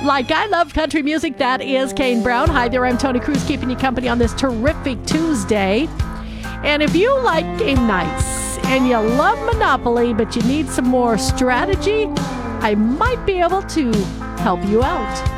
Like I love country music, that is Kane Brown. Hi there, I'm Tony Cruz, keeping you company on this terrific Tuesday. And if you like game nights and you love Monopoly, but you need some more strategy, I might be able to help you out.